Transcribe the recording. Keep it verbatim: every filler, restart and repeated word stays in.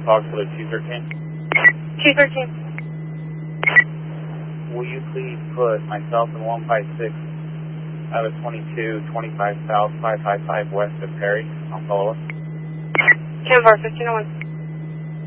Foxtrot two thirteen. two thirteen. Will you please put myself in one five six out of twenty-two twenty-five South five five five West of Perry on follow-up? ten four, fifteen oh one.